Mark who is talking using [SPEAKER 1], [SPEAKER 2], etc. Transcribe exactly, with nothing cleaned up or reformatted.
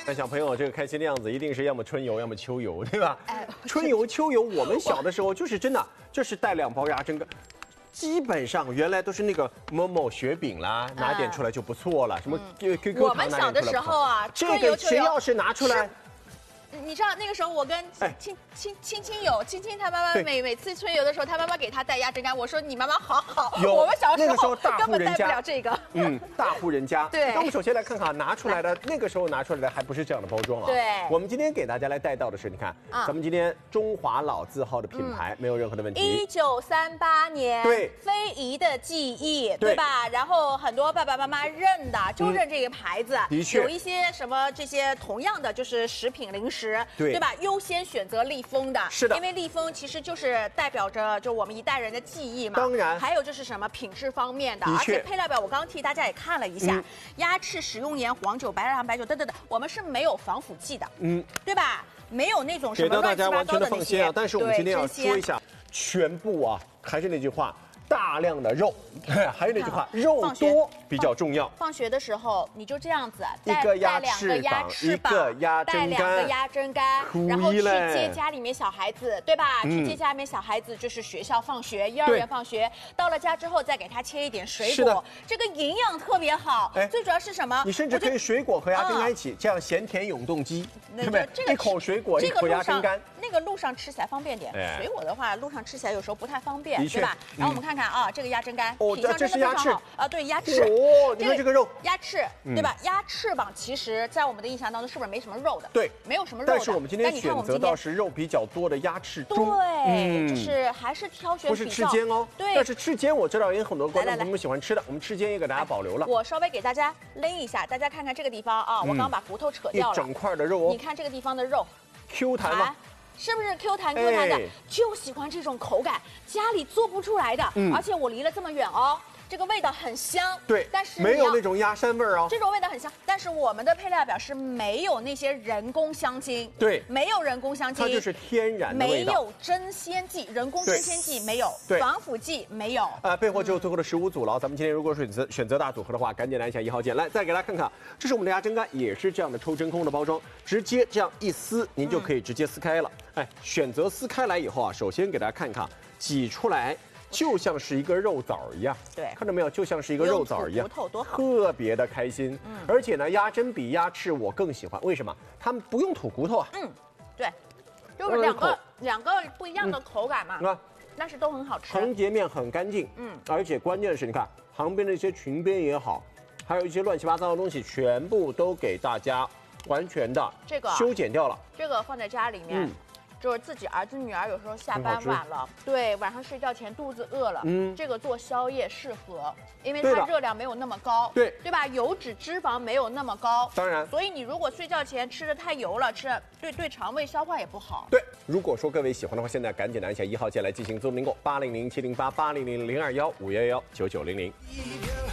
[SPEAKER 1] 那小朋友这个开心的样子，一定是要么春游，要么秋游，对吧？
[SPEAKER 2] 哎，
[SPEAKER 1] 春游、秋游，我们小的时候就是真的，就是带两包鸭胗干。基本上原来都是那个某某雪饼啦，拿点出来就不错了。什么 Q Q 糖
[SPEAKER 2] 我们小的时候啊，
[SPEAKER 1] 这个谁要是拿出来。
[SPEAKER 2] 你知道那个时候，我跟亲亲亲亲友亲亲他妈妈每每次春游的时候，他妈妈给他带鸭胗干，我说你妈妈好好。我们小时候根本带不了这个。
[SPEAKER 1] 嗯，大户人家。
[SPEAKER 2] 对。
[SPEAKER 1] 那我们首先来看看拿出来的那个时候拿出来的还不是这样的包装啊。
[SPEAKER 2] 对。
[SPEAKER 1] 我们今天给大家来带到的是，你看，咱们今天中华老字号的品牌没有任何的问题。
[SPEAKER 2] 一九三八年。
[SPEAKER 1] 对。
[SPEAKER 2] 非遗的技艺，对吧？然后很多爸爸妈妈认的就认这个牌子。
[SPEAKER 1] 的确。
[SPEAKER 2] 有一些什么这些同样的就是食品零食，对吧？ 优先选择立丰的，
[SPEAKER 1] 是的，
[SPEAKER 2] 因为立丰其实就是代表着就我们一代人的记忆嘛。
[SPEAKER 1] 当然，
[SPEAKER 2] 还有就是什么品质方面的，而且配料表我刚刚替大家也看了一下，嗯、鸭翅、食用盐、黄酒、白糖、白酒等等等，我们是没有防腐剂的，嗯，对吧？没有那种什么乱七八糟的那些。
[SPEAKER 1] 啊，但是我们今天要说一下，全部啊，还是那句话。 大量的肉，还有那句话，肉多比较重要。
[SPEAKER 2] 放学的时候你就这样子，
[SPEAKER 1] 一个鸭
[SPEAKER 2] 翅膀，
[SPEAKER 1] 一个鸭
[SPEAKER 2] 带两个鸭胗干，然后去接家里面小孩子，对吧？去接家里面小孩子就是学校放学，幼儿园放学，到了家之后再给他切一点水果，这个营养特别好。哎，最主要是什么？
[SPEAKER 1] 你甚至可以水果和鸭胗干一起，这样咸甜永动机，对不对？一口水果，一口鸭胗干。
[SPEAKER 2] 那个路上吃起来方便点，水果的话路上吃起来有时候不太方便，对吧？然后我们看看。 啊，这个鸭胗干，
[SPEAKER 1] 哦，这是鸭翅
[SPEAKER 2] 啊，对，鸭翅。
[SPEAKER 1] 哦，你看这个肉，
[SPEAKER 2] 鸭翅，对吧？鸭翅膀其实，在我们的印象当中，是不是没什么肉的？
[SPEAKER 1] 对，
[SPEAKER 2] 没有什么肉的。
[SPEAKER 1] 但是我们今天选择到是肉比较多的鸭翅中，
[SPEAKER 2] 对，就是还是挑选。
[SPEAKER 1] 不是翅尖哦，
[SPEAKER 2] 对。
[SPEAKER 1] 但是翅尖我知道有很多观众朋友们喜欢吃的，我们翅尖也给大家保留了。
[SPEAKER 2] 我稍微给大家拎一下，大家看看这个地方啊，我刚刚把骨头扯掉了，
[SPEAKER 1] 一整块的肉哦。
[SPEAKER 2] 你看这个地方的肉
[SPEAKER 1] ，Q 弹吗？
[SPEAKER 2] 是不是 Q 弹 Q 弹的？就喜欢这种口感，家里做不出来的。而且我离了这么远哦，这个味道很香。
[SPEAKER 1] 对，
[SPEAKER 2] 但是
[SPEAKER 1] 没有那种鸭膻味儿哦。
[SPEAKER 2] 这种味道很香，但是我们的配料表是没有那些人工香精。
[SPEAKER 1] 对，
[SPEAKER 2] 没有人工香精，
[SPEAKER 1] 它就是天然的味道。
[SPEAKER 2] 没有增鲜剂，人工增鲜剂没有，防腐剂没有。
[SPEAKER 1] 啊，备货之后最后的十五组了，咱们今天如果选择选择大组合的话，赶紧来一下一号键。来，再给大家看看，这是我们的鸭胗干，也是这样的抽真空的包装，直接这样一撕，您就可以直接撕开了。 哎，选择撕开来以后啊，首先给大家看看，挤出来就像是一个肉枣一样，
[SPEAKER 2] 对，
[SPEAKER 1] 看到没有？就像是一个肉枣一样，
[SPEAKER 2] 骨头多好，
[SPEAKER 1] 特别的开心。嗯，而且呢，鸭胗比鸭翅我更喜欢，为什么？它们不用吐骨头啊。
[SPEAKER 2] 嗯，对，就是两个两个不一样的口感嘛，
[SPEAKER 1] 啊，
[SPEAKER 2] 但是都很好吃。
[SPEAKER 1] 横截面很干净，嗯，而且关键的是，你看旁边的一些裙边也好，还有一些乱七八糟的东西，全部都给大家完全的
[SPEAKER 2] 这个
[SPEAKER 1] 修剪掉了。
[SPEAKER 2] 这个放在家里面。嗯 就是自己儿子女儿有时候下班晚了，对，晚上睡觉前肚子饿了，嗯，这个做宵夜适合，因为它热量没有那么高，
[SPEAKER 1] 对，
[SPEAKER 2] 对吧？油脂脂肪没有那么高，
[SPEAKER 1] 当然，
[SPEAKER 2] 所以你如果睡觉前吃的太油了，吃对对肠胃消化也不好。
[SPEAKER 1] 对，如果说各位喜欢的话，现在赶紧拿一下一号键来进行自动订购，八零零七零八八零零零二幺五幺幺九九零零。